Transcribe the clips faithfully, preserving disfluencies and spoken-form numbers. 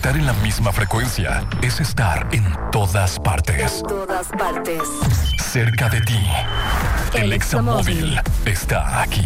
Estar en la misma frecuencia es estar en todas partes. En todas partes. Cerca de ti. El, el Examóvil está aquí.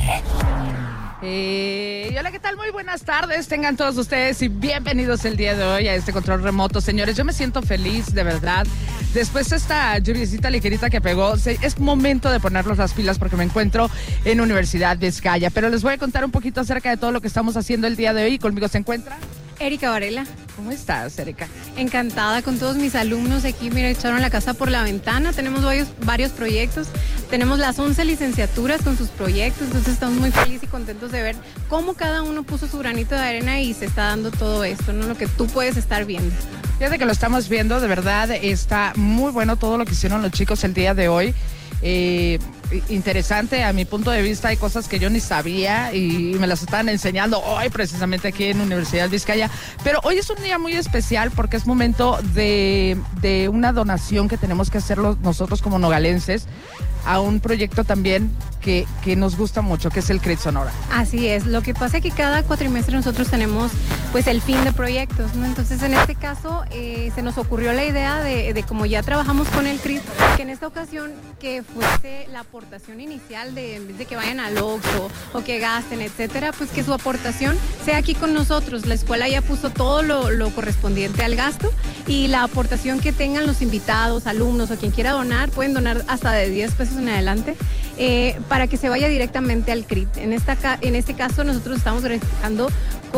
Eh, hola, ¿qué tal? Muy buenas tardes, tengan todos ustedes y bienvenidos el día de hoy a este control remoto. Señores, yo me siento feliz, de verdad. Después de esta lluviecita ligerita que pegó, es momento de ponernos las pilas porque me encuentro en Universidad Vizcaya. Pero les voy a contar un poquito acerca de todo lo que estamos haciendo el día de hoy. Conmigo se encuentra Erika Varela. ¿Cómo estás, Erika? Encantada con todos mis alumnos aquí. Mira, echaron la casa por la ventana. Tenemos varios, varios proyectos. Tenemos las once licenciaturas con sus proyectos. Entonces estamos muy felices y contentos de ver cómo cada uno puso su granito de arena y se está dando todo esto, ¿no? Lo que tú puedes estar viendo. Fíjate que lo estamos viendo, de verdad está muy bueno todo lo que hicieron los chicos el día de hoy. Eh, interesante a mi punto de vista, hay cosas que yo ni sabía y me las están enseñando hoy precisamente aquí en Universidad Vizcaya, pero hoy es un día muy especial porque es momento de, de una donación que tenemos que hacerlo nosotros como nogalenses a un proyecto también que, que nos gusta mucho, que es el CRIT Sonora. Así es, lo que pasa es que cada cuatrimestre nosotros tenemos pues el fin de proyectos, ¿no? Entonces en este caso eh, se nos ocurrió la idea de, de como ya trabajamos con el CRIT, que en esta ocasión que fuese la aportación inicial de en vez de que vayan al Oxxo o que gasten, etcétera, pues que su aportación sea aquí con nosotros. La escuela ya puso todo lo, lo correspondiente al gasto y la aportación que tengan los invitados, alumnos o quien quiera donar, pueden donar hasta de diez pesos en adelante, eh, para que se vaya directamente al CRIT. En, esta, en este caso nosotros estamos verificando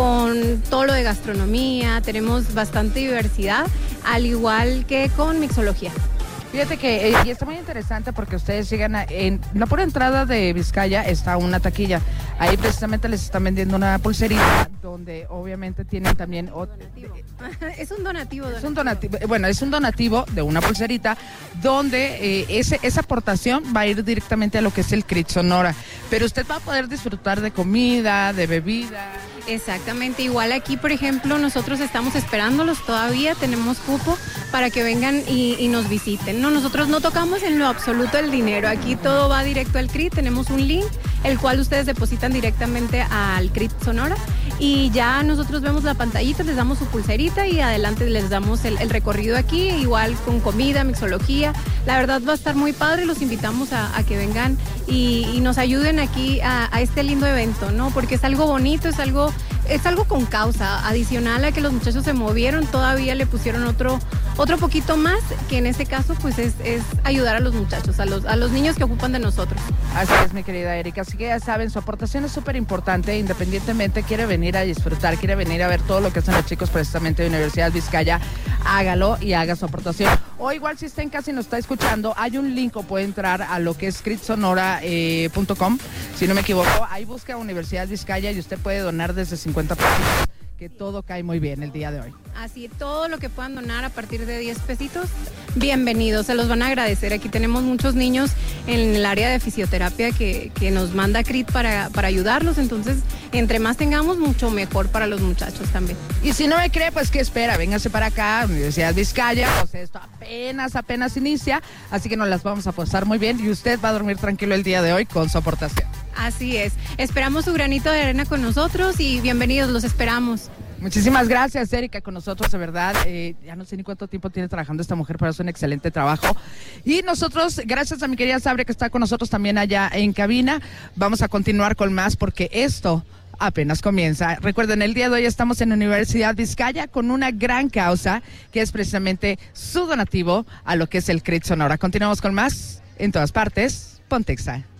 con todo lo de gastronomía, tenemos bastante diversidad, al igual que con mixología. Fíjate que, eh, y está muy interesante porque ustedes llegan a, en la pura entrada de Vizcaya está una taquilla. Ahí precisamente les están vendiendo una pulserita donde obviamente tienen también otro. Es un donativo, donativo. Es un donativo. Bueno, es un donativo de una pulserita donde eh, ese, esa aportación va a ir directamente a lo que es el CRIT Sonora. Pero usted va a poder disfrutar de comida, de bebida. Exactamente, igual aquí, por ejemplo, nosotros estamos esperándolos todavía, tenemos cupo para que vengan y, y nos visiten, ¿no? Nosotros no tocamos en lo absoluto el dinero, aquí todo va directo al CRIT, tenemos un link, el cual ustedes depositan directamente al CRIT Sonora y ya nosotros vemos la pantallita, les damos su pulserita y adelante les damos el, el recorrido aquí, igual con comida, mixología. La verdad va a estar muy padre, los invitamos a, a que vengan y, y nos ayuden aquí a, a este lindo evento, ¿no? Porque es algo bonito, es algo, es algo con causa, adicional a que los muchachos se movieron, todavía le pusieron otro, otro poquito más, que en este caso pues es, es ayudar a los muchachos, a los, a los niños que ocupan de nosotros. Así es, mi querida Erika, así que ya saben, su aportación es súper importante, independientemente quiere venir a disfrutar, quiere venir a ver todo lo que hacen los chicos precisamente de Universidad Vizcaya, hágalo y haga su aportación. O igual si está en casa y nos está escuchando, hay un link o puede entrar a lo que es crit sonora punto com, eh, si no me equivoco, ahí busca Universidad Vizcaya y usted puede donar desde cincuenta pesos, que todo cae muy bien el día de hoy. Así, todo lo que puedan donar a partir de diez pesitos, bienvenidos, se los van a agradecer. Aquí tenemos muchos niños en el área de fisioterapia que, que nos manda CRIT para, para ayudarlos, entonces entre más tengamos, mucho mejor para los muchachos también. Y si no me cree, pues ¿qué espera? Véngase para acá, Universidad Vizcaya, o sea, esto apenas, apenas inicia, así que nos las vamos a pasar muy bien y usted va a dormir tranquilo el día de hoy con su aportación. Así es, esperamos su granito de arena con nosotros y bienvenidos, los esperamos. Muchísimas gracias, Erika, con nosotros, de verdad. Eh, ya no sé ni cuánto tiempo tiene trabajando esta mujer, pero hace un excelente trabajo. Y nosotros, gracias a mi querida Sabre, que está con nosotros también allá en cabina, vamos a continuar con más porque esto apenas comienza. Recuerden, el día de hoy estamos en Universidad Vizcaya con una gran causa, que es precisamente su donativo a lo que es el CRIT Sonora. Continuamos con más en todas partes. Ponte Exa.